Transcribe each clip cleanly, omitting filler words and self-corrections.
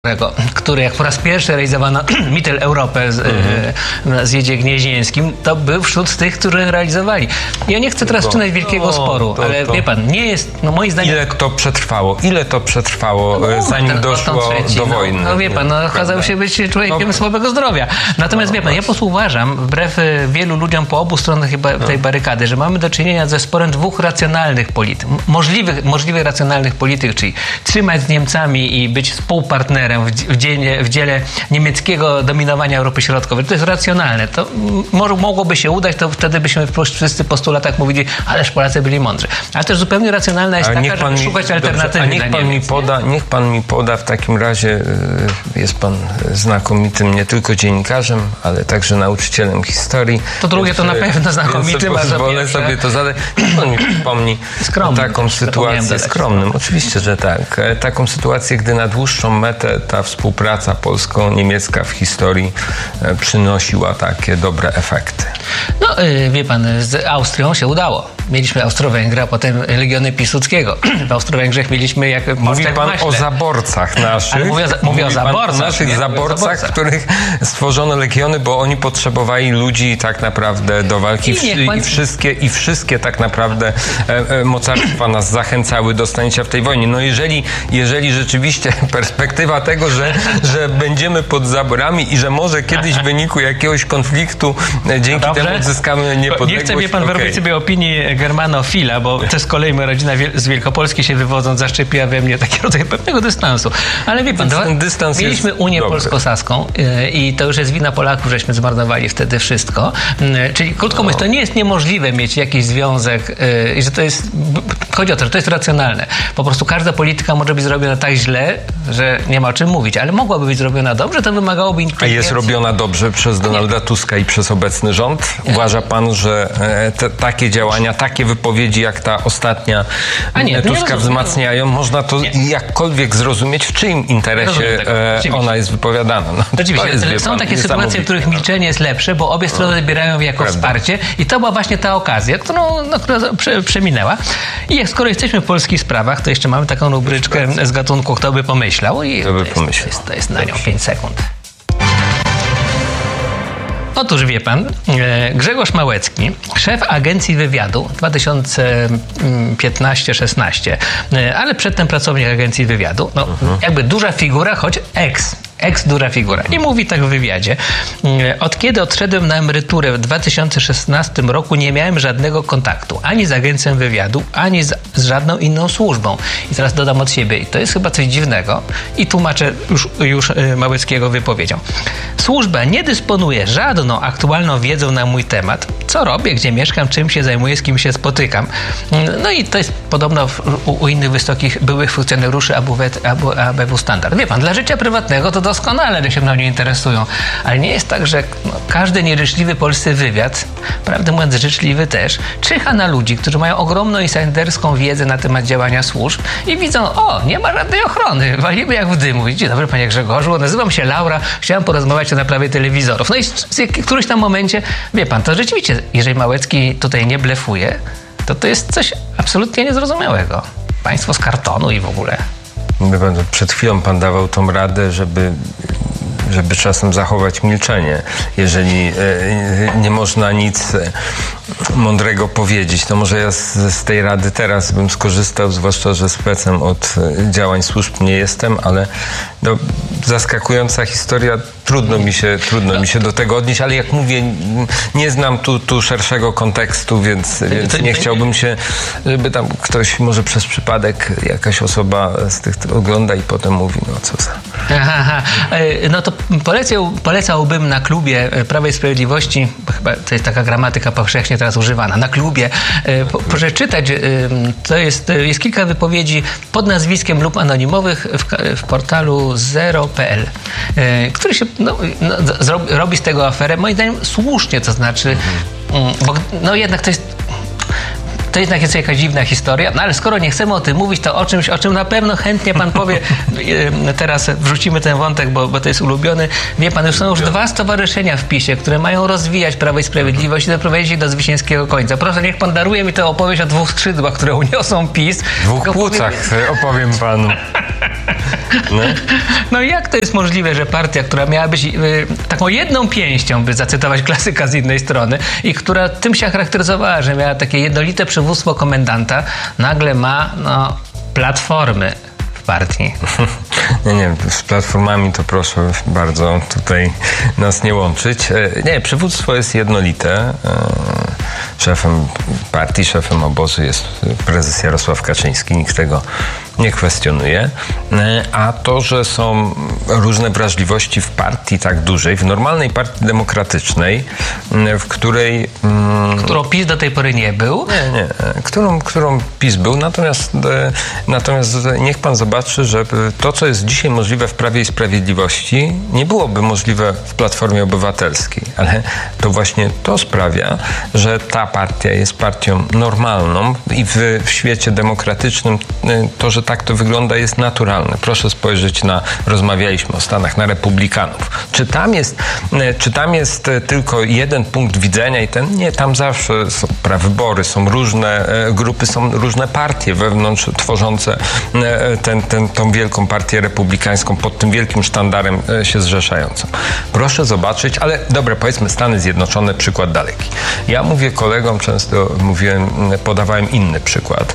który jak po raz pierwszy realizowano Mitteleuropę z Jedzie Gnieźnieńskim, to był wśród tych, którzy realizowali. Ja nie chcę teraz czynić wielkiego sporu, ale wie pan, nie jest, no moim zdaniem... Ile to przetrwało, zanim doszło do wojny? No wie pan, okazał się być człowiekiem słabego zdrowia. Natomiast wie pan, ja po prostu uważam, wbrew wielu ludziom po obu stronach tej barykady, że mamy do czynienia ze sporem dwóch racjonalnych polityk, możliwych racjonalnych polityk, czyli trzymać z Niemcami i być współpartnerem w dziele niemieckiego dominowania Europy Środkowej. To jest racjonalne. To mogłoby się udać, to wtedy byśmy wszyscy po 100 latach mówili, ależ Polacy byli mądrzy. Ale też zupełnie racjonalna jest taka, żeby szukać alternatywy. Niech pan mi poda w takim razie, jest pan znakomitym nie tylko dziennikarzem, ale także nauczycielem historii. To drugie to na pewno znakomitym, a pozwolę sobie to zadać. Niech pan mi przypomni taką sytuację, skromnym, oczywiście, że tak. Taką sytuację, gdy na dłuższą metę ta współpraca polsko-niemiecka w historii przynosiła takie dobre efekty. No, wie pan, z Austrią się udało. Mieliśmy Austro-Węgry, a potem Legiony Piłsudskiego. W Austro-Węgrzech mieliśmy jak... Mówi pan o zaborcach naszych. Ale mówię o zaborcach. O naszych zaborcach, których stworzono legiony, bo oni potrzebowali ludzi tak naprawdę do walki i wszystkie tak naprawdę mocarstwa nas zachęcały do stanięcia w tej wojnie. No jeżeli rzeczywiście perspektywa tego, że będziemy pod zaborami i że może kiedyś w wyniku jakiegoś konfliktu dzięki temu odzyskamy niepodległość. Nie chce mnie pan wyrobić sobie opinii germanofila, bo też z kolei moja rodzina z Wielkopolski się wywodząc zaszczepiła we mnie taki rodzaj pewnego dystansu. Ale wie pan, mieliśmy Unię Polsko-Saską i to już jest wina Polaków, żeśmy zmarnowali wtedy wszystko. Czyli krótko mówiąc, to nie jest niemożliwe mieć jakiś związek i że to jest, chodzi o to, że to jest racjonalne. Po prostu każda polityka może być zrobiona tak źle, że nie ma o czym mówić, ale mogłaby być zrobiona dobrze, to wymagałoby inteligencji. A jest robiona dobrze przez Donalda Tuska i przez obecny rząd? Uważa pan, że takie działania, takie wypowiedzi jak ta ostatnia Tuska wzmacniają? Można to jakkolwiek zrozumieć, w czyim interesie ona jest wypowiadana? No, rzeczywiście, są takie sytuacje, w których milczenie jest lepsze, bo obie strony odbierają jako wsparcie i to była właśnie ta okazja, która przeminęła. I jak skoro jesteśmy w polskich sprawach, to jeszcze mamy taką rubryczkę z gatunku Kto by pomyślał i to jest na nią 5 sekund. Otóż wie pan, Grzegorz Małecki, szef Agencji Wywiadu 2015-16, ale przedtem pracownik Agencji Wywiadu, jakby duża figura, choć duża figura. I mówi tak w wywiadzie. Od kiedy odszedłem na emeryturę w 2016 roku nie miałem żadnego kontaktu. Ani z Agencją Wywiadu, ani z żadną inną służbą. I teraz dodam od siebie. I to jest chyba coś dziwnego. I tłumaczę już Małeckiego wypowiedzią. Służba nie dysponuje żadną aktualną wiedzą na mój temat. Co robię, gdzie mieszkam, czym się zajmuję, z kim się spotykam. No i to jest podobno u innych wysokich byłych funkcjonariuszy ABW standard. Wie pan, dla życia prywatnego to doskonale się mną nie interesują. Ale nie jest tak, że każdy nieżyczliwy polski wywiad, prawdę mówiąc życzliwy też, czyha na ludzi, którzy mają ogromną insiderską wiedzę na temat działania służb i widzą, nie ma żadnej ochrony, walimy jak w dymu. Dzień dobry, panie Grzegorzu, nazywam się Laura, chciałem porozmawiać o naprawie telewizorów. No i w którymś tam momencie, wie pan, to rzeczywiście, jeżeli Małecki tutaj nie blefuje, to jest coś absolutnie niezrozumiałego. Państwo z kartonu i w ogóle. Przed chwilą pan dawał tą radę, żeby czasem zachować milczenie. Jeżeli nie można nic mądrego powiedzieć, to może ja z tej rady teraz bym skorzystał, zwłaszcza, że specem od działań służb nie jestem, ale zaskakująca historia, trudno mi się do tego odnieść, ale jak mówię, nie znam tu szerszego kontekstu, więc nie chciałbym się, żeby tam ktoś może przez przypadek, jakaś osoba z tych ogląda i potem mówi, co za... No to polecałbym na klubie Prawa i Sprawiedliwości, chyba to jest taka gramatyka powszechnie teraz używana, na klubie przeczytać, to jest kilka wypowiedzi pod nazwiskiem lub anonimowych w portalu zero.pl, który się robi z tego aferę, moim zdaniem słusznie, to znaczy, bo jednak to jest jednak jest jakaś dziwna historia, ale skoro nie chcemy o tym mówić, to o czym na pewno chętnie pan powie, teraz wrzucimy ten wątek, bo to jest ulubiony. Wie pan, są już 2 stowarzyszenia w PiS-ie, które mają rozwijać Prawo i Sprawiedliwość i doprowadzić ich do zwycięskiego końca. Proszę, niech pan daruje mi tę opowieść o 2 skrzydłach, które uniosą PiS. 2 płucach opowiem panu. No jak to jest możliwe, że partia, która miała być taką jedną pięścią, by zacytować klasyka z innej strony, i która tym się charakteryzowała, że miała takie jednolite przywództwo komendanta, nagle ma platformy w partii. Nie, z platformami to proszę bardzo tutaj nas nie łączyć. Nie, przywództwo jest jednolite. Szefem partii, szefem obozu jest prezes Jarosław Kaczyński. Nikt tego nie kwestionuje. A to, że są różne wrażliwości w partii tak dużej, w normalnej partii demokratycznej, w której... Którą PiS do tej pory nie był? Nie. Którą PiS był. Natomiast niech pan zobaczy, że to, co jest dzisiaj możliwe w Prawie i Sprawiedliwości, nie byłoby możliwe w Platformie Obywatelskiej. Ale to właśnie to sprawia, że ta partia jest partią normalną i w świecie demokratycznym to, że tak to wygląda, jest naturalne. Proszę spojrzeć rozmawialiśmy o Stanach, na republikanów. Czy tam jest tylko jeden punkt widzenia i nie, tam zawsze są prawybory, są różne grupy, są różne partie wewnątrz tworzące tą wielką partię republikańską pod tym wielkim sztandarem się zrzeszającą. Proszę zobaczyć, ale dobra, powiedzmy Stany Zjednoczone, przykład daleki. Ja mówię kolegom, często podawałem inny przykład.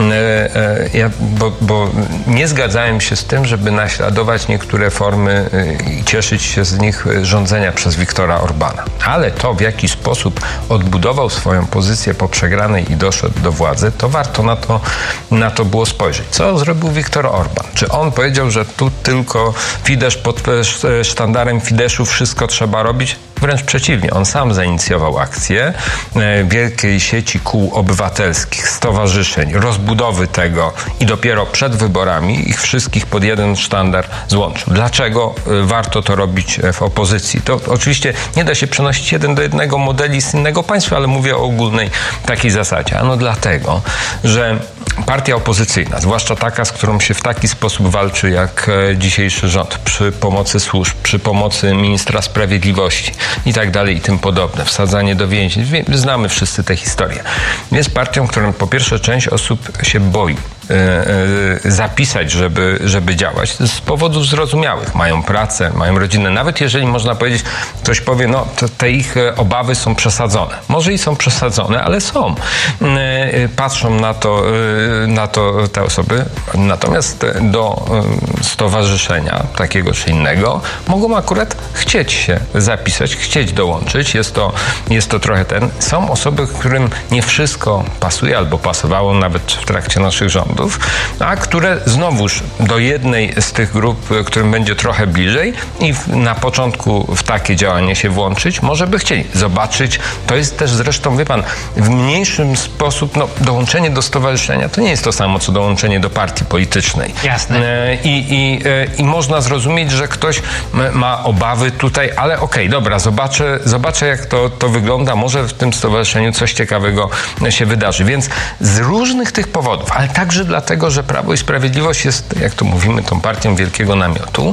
Bo nie zgadzałem się z tym, żeby naśladować niektóre formy i cieszyć się z nich rządzenia przez Viktora Orbana. Ale to, w jaki sposób odbudował swoją pozycję po przegranej i doszedł do władzy, to warto na to było spojrzeć. Co zrobił Viktor Orban? Czy on powiedział, że tu tylko Fidesz pod sztandarem Fideszu wszystko trzeba robić? Wręcz przeciwnie, on sam zainicjował akcję wielkiej sieci kół obywatelskich, stowarzyszeń, rozbudowy tego i dopiero przed wyborami ich wszystkich pod jeden sztandar złączył. Dlaczego warto to robić w opozycji? To oczywiście nie da się przenosić 1 do 1 modeli z innego państwa, ale mówię o ogólnej takiej zasadzie. Ano dlatego, że partia opozycyjna, zwłaszcza taka, z którą się w taki sposób walczy jak dzisiejszy rząd, przy pomocy służb, przy pomocy ministra sprawiedliwości i tak dalej i tym podobne, wsadzanie do więzień. Znamy wszyscy tę historię. Jest partią, którą po pierwsze część osób się boi zapisać, żeby działać z powodów zrozumiałych. Mają pracę, mają rodzinę. Nawet jeżeli można powiedzieć, ktoś powie, te ich obawy są przesadzone. Może i są przesadzone, ale są. Patrzą na to te osoby. Natomiast do stowarzyszenia takiego czy innego mogą akurat chcieć się zapisać, chcieć dołączyć. Jest to trochę Są osoby, którym nie wszystko pasuje albo pasowało nawet w trakcie naszych rządów, a które znowuż do jednej z tych grup, którym będzie trochę bliżej i na początku w takie działanie się włączyć, może by chcieli zobaczyć. To jest też zresztą, wie pan, w mniejszym sposób, dołączenie do stowarzyszenia to nie jest to samo, co dołączenie do partii politycznej. Jasne. I można zrozumieć, że ktoś ma obawy tutaj, ale okej, dobra, zobaczę jak to wygląda, może w tym stowarzyszeniu coś ciekawego się wydarzy. Więc z różnych tych powodów, ale także dlatego, że Prawo i Sprawiedliwość jest, jak to mówimy, tą partią wielkiego namiotu,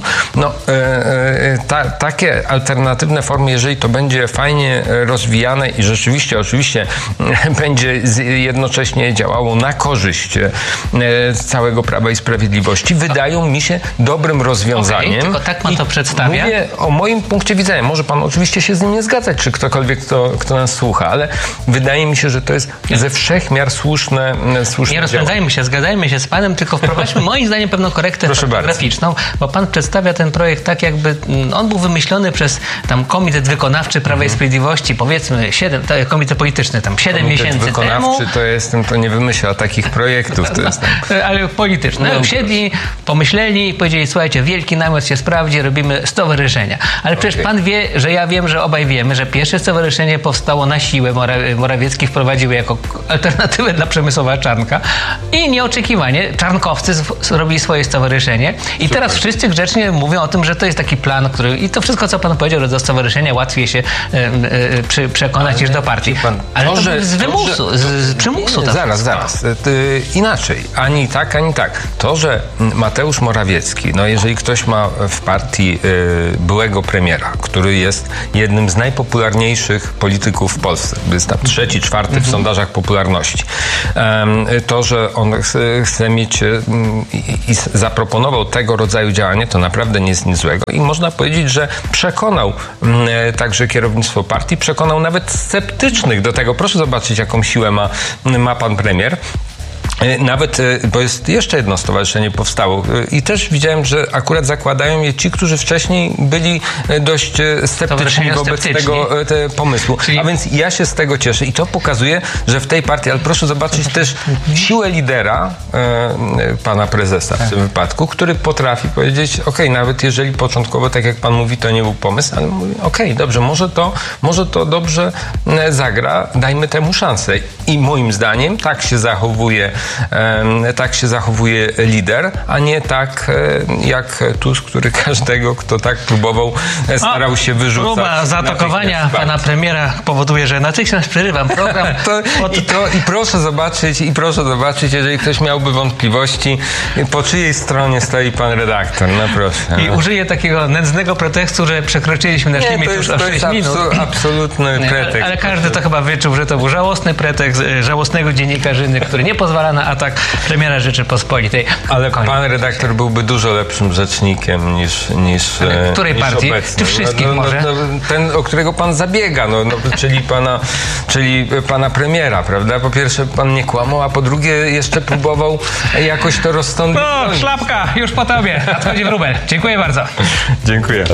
takie alternatywne formy, jeżeli to będzie fajnie rozwijane i rzeczywiście, oczywiście będzie jednocześnie działało na korzyść całego Prawa i Sprawiedliwości, wydają mi się dobrym rozwiązaniem. Okay, tylko tak pan to przedstawia? Mówię o moim punkcie widzenia. Może pan oczywiście się z nim nie zgadzać, czy ktokolwiek, kto nas słucha, ale wydaje mi się, że to jest ze wszechmiar słuszne nie rozpędzajmy się, zgadzajmy się z panem, tylko wprowadźmy moim zdaniem pewną korektę graficzną, bo pan przedstawia ten projekt tak, jakby on był wymyślony przez Komitet Wykonawczy Prawa i Sprawiedliwości, powiedzmy komitet polityczny 7 miesięcy wykonawczy temu. To nie wymyśla takich projektów. To jest ale polityczne. Siedli, pomyśleli i powiedzieli, słuchajcie, wielki namiot się sprawdzi, robimy stowarzyszenia. Ale przecież pan wie, że ja wiem, że obaj wiemy, że pierwsze stowarzyszenie powstało na siłę. Morawiecki wprowadził je jako alternatywę dla Przemysława Czarnka i nieoczekiwanie czarnkowcy robili swoje stowarzyszenie i teraz wszyscy grzecznie mówią o tym, że to jest taki plan, i to wszystko, co pan powiedział, że do stowarzyszenia łatwiej się przekonać niż do partii. Ale to z wymusu, z przymusu. przymusu. Zaraz. Inaczej. Ani tak, ani tak. To, że Mateusz Morawiecki, jeżeli ktoś ma w partii byłego premiera, który jest jednym z najpopularniejszych polityków w Polsce, jest tam 3., 4. w sondażach popularności, to, że on chce mieć i zaproponował tego rodzaju działanie, to naprawdę nie jest nic złego i można powiedzieć, że przekonał także kierownictwo partii, przekonał nawet sceptycznych do tego. Proszę zobaczyć, jaką siłę ma pan premier. Nawet, bo jest jeszcze jedno stowarzyszenie powstało i też widziałem, że akurat zakładają je ci, którzy wcześniej byli dość sceptyczni wobec tego pomysłu. A więc ja się z tego cieszę i to pokazuje, że w tej partii, ale proszę zobaczyć też siłę lidera pana prezesa w tym wypadku, który potrafi powiedzieć, nawet jeżeli początkowo, tak jak pan mówi, to nie był pomysł, ale mówi, dobrze, może to dobrze zagra, dajmy temu szansę. I moim zdaniem tak się zachowuje lider, a nie tak jak Tusk, który każdego, kto tak próbował, starał się wyrzucać. Próba zaatakowania pana premiera powoduje, że natychmiast przerywam program. I proszę zobaczyć, jeżeli ktoś miałby wątpliwości, po czyjej stronie stoi pan redaktor. No proszę. I użyję takiego nędznego pretekstu, że przekroczyliśmy nasz limit już o 6 minut. Absolutny pretekst. Ale każdy to chyba wyczuł, że to był żałosny pretekst żałosnego dziennikarzyny, który nie pozwala na atak premiera Rzeczypospolitej. Ale pan redaktor byłby dużo lepszym rzecznikiem niż której partii? Obecny. Czy wszystkich może? Ten, o którego pan zabiega, czyli pana premiera, prawda? Po pierwsze pan nie kłamał, a po drugie jeszcze próbował jakoś to rozsądnie. Szlapka, już po tobie. Nadchodzi wróbel. Dziękuję bardzo. Dziękuję.